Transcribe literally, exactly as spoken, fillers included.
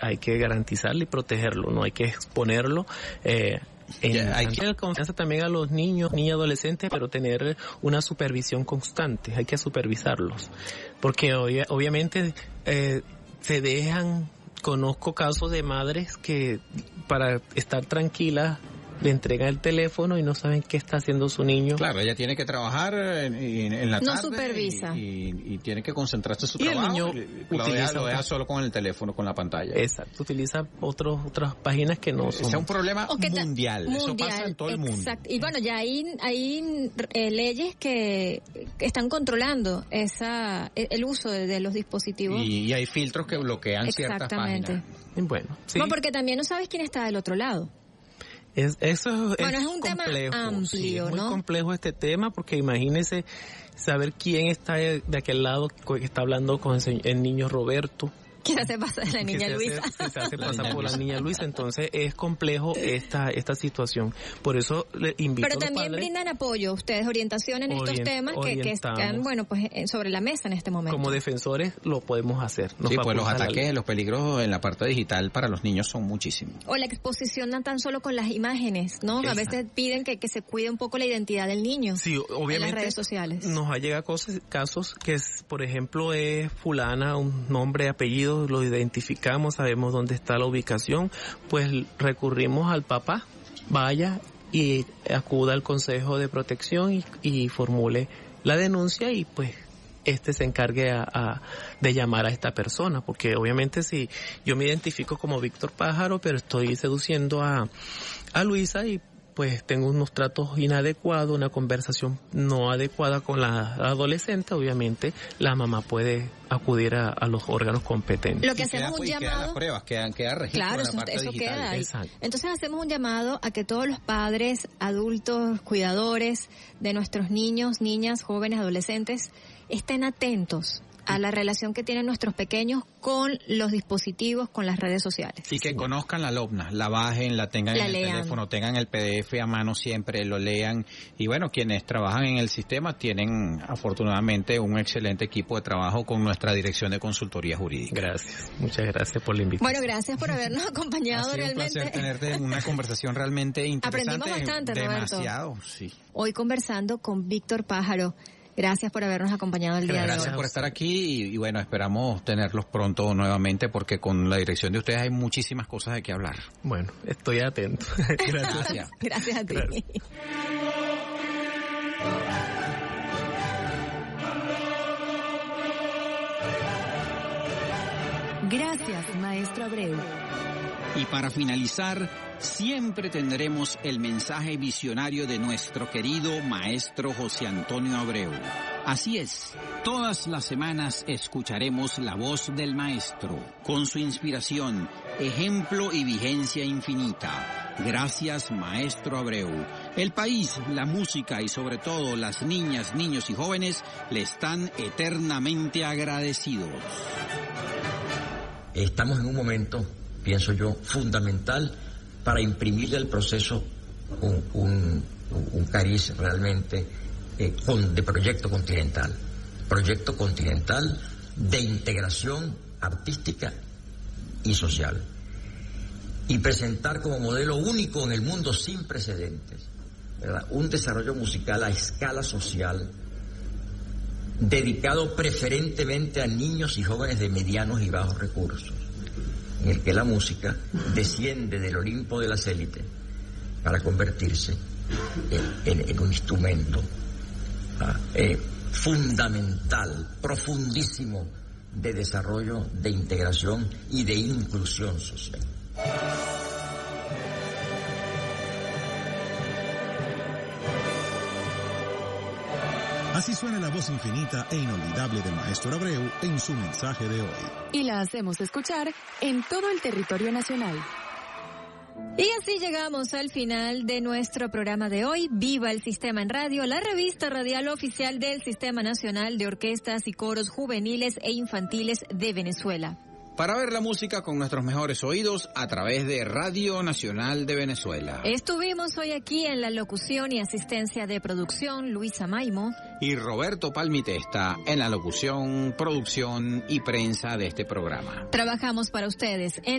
hay que garantizarle y protegerlo, no hay que exponerlo. Eh, En, yeah, hay que dar confianza también a los niños, niñas, adolescentes, pero tener una supervisión constante, hay que supervisarlos, porque ob- obviamente eh, se dejan, conozco casos de madres que para estar tranquilas le entregan el teléfono y no saben qué está haciendo su niño. Claro, ella tiene que trabajar en, en, en la tarde. No supervisa. Y, y, y tiene que concentrarse en su y trabajo. El niño y lo, deja, lo deja solo con el teléfono, con la pantalla. Exacto, utiliza otros otras páginas que no son. Es un problema mundial. mundial. Eso pasa en todo el mundo. Exacto. Y bueno, ya hay, hay eh, leyes que, que están controlando esa el uso de, de los dispositivos. Y, y hay filtros que bloquean ciertas páginas. Bueno, sí. No, porque también no sabes quién está del otro lado. Es, eso es, bueno, es un complejo, tema amplio, sí, es muy ¿no? complejo este tema, porque imagínese saber quién está de aquel lado que está hablando con el, el niño Roberto. Que se hace pasar la niña que Luisa. Se hace, que se hace pasar por la niña Luisa. Entonces es complejo esta esta situación. Por eso le invito Pero a los también padres, brindan apoyo ustedes, orientación en estos orient, temas que, que están, bueno, pues sobre la mesa en este momento. Como defensores lo podemos hacer. Nos sí, pues los ataques, los peligros en la parte digital para los niños son muchísimos. O la exposición no tan solo con las imágenes, ¿no? Exacto. A veces piden que, que se cuide un poco la identidad del niño. Sí, obviamente. En las redes sociales. Nos ha llegado cosas, casos que, es, por ejemplo, es fulana, un nombre, apellido, lo identificamos, sabemos dónde está la ubicación, pues recurrimos al papá, vaya y acuda al Consejo de Protección y, y formule la denuncia y pues este se encargue a, a, de llamar a esta persona, porque obviamente si yo me identifico como Víctor Pájaro, pero estoy seduciendo a, a Luisa y pues tengo unos tratos inadecuados, una conversación no adecuada con la adolescente, obviamente la mamá puede acudir a, a los órganos competentes. Lo que hacemos queda, un llamado... Quedan las pruebas, quedan, queda registro claro, en la parte eso, eso digital. queda ahí. Exacto. Entonces hacemos un llamado a que todos los padres, adultos, cuidadores de nuestros niños, niñas, jóvenes, adolescentes, estén atentos a la relación que tienen nuestros pequeños con los dispositivos, con las redes sociales. Y que sí. Conozcan la LOPNA, la bajen, la tengan la en el lean. teléfono, tengan el P D F a mano siempre, lo lean. Y bueno, quienes trabajan en el sistema tienen afortunadamente un excelente equipo de trabajo con nuestra dirección de consultoría jurídica. Gracias, muchas gracias por la invitación. Bueno, gracias por habernos acompañado. Ha sido realmente. un placer tenerte en una conversación realmente interesante. Aprendimos bastante, Roberto. Demasiado, sí. Hoy conversando con Víctor Pájaro. Gracias por habernos acompañado el día Gracias de hoy. Gracias por estar aquí y, y bueno, esperamos tenerlos pronto nuevamente porque con la dirección de ustedes hay muchísimas cosas de qué hablar. Bueno, estoy atento. Gracias. Gracias. Gracias a ti. Gracias. Gracias, maestro Abreu. Y para finalizar, siempre tendremos el mensaje visionario de nuestro querido maestro José Antonio Abreu. Así es, todas las semanas escucharemos la voz del maestro, con su inspiración, ejemplo y vigencia infinita. Gracias, maestro Abreu. El país, la música y sobre todo las niñas, niños y jóvenes le están eternamente agradecidos. Estamos en un momento, pienso yo, fundamental para imprimirle al proceso un, un, un cariz realmente eh, con, de proyecto continental. Proyecto continental de integración artística y social. Y presentar como modelo único en el mundo sin precedentes, ¿verdad?, un desarrollo musical a escala social dedicado preferentemente a niños y jóvenes de medianos y bajos recursos, en el que la música desciende del Olimpo de las élites para convertirse en, en, en un instrumento ah, eh, fundamental, profundísimo de desarrollo, de integración y de inclusión social. Así suena la voz infinita e inolvidable del maestro Abreu en su mensaje de hoy. Y la hacemos escuchar en todo el territorio nacional. Y así llegamos al final de nuestro programa de hoy. Viva el Sistema en Radio, la revista radial oficial del Sistema Nacional de Orquestas y Coros Juveniles e Infantiles de Venezuela. Para ver la música con nuestros mejores oídos a través de Radio Nacional de Venezuela. Estuvimos hoy aquí en la locución y asistencia de producción Luisa Maimo y Roberto Palmitesta en la locución, producción y prensa de este programa. Trabajamos para ustedes en